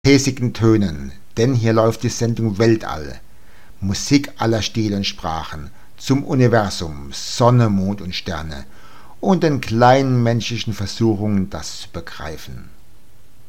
käsigen Tönen, denn hier läuft die Sendung Weltall. Musik aller Stile und Sprachen, zum Universum, Sonne, Mond und Sterne und den kleinen menschlichen Versuchungen, das zu begreifen.